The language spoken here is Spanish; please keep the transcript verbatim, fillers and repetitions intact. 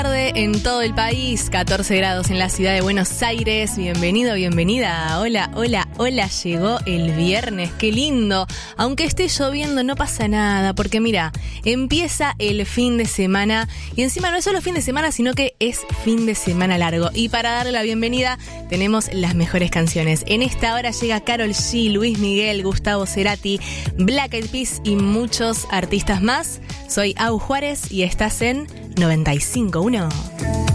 Tarde en todo el país, catorce grados en la ciudad de Buenos Aires. Bienvenido, bienvenida. Hola, hola, hola. Llegó el viernes, qué lindo. Aunque esté lloviendo no pasa nada, porque mira, empieza el fin de semana y encima no es solo fin de semana, sino que es fin de semana largo. Y para darle la bienvenida tenemos las mejores canciones. En esta hora llega Karol G, Luis Miguel, Gustavo Cerati, Black Eyed Peas y muchos artistas más. Soy Au Juárez y estás en noventa y cinco punto uno.